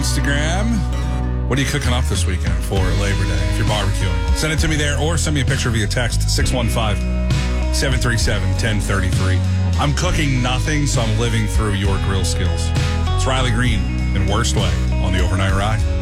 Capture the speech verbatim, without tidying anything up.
Instagram. What are you cooking up this weekend for Labor Day if you're barbecuing? Send it to me there or send me a picture via text, six one five, seven three seven, one zero three three. I'm cooking nothing, so I'm living through your grill skills. It's Riley Green in Worst Way on the Overnight Ride.